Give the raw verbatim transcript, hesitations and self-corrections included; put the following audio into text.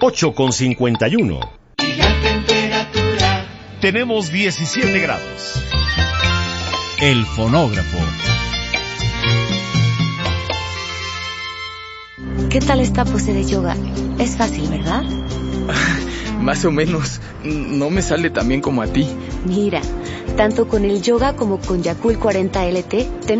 ocho con cincuenta y uno. Y la temperatura. Tenemos diecisiete grados. El fonógrafo. ¿Qué tal esta pose de yoga? Es fácil, ¿verdad? Más o menos. No me sale tan bien como a ti. Mira, tanto con el yoga como con Yakult cuarenta L T, tenemos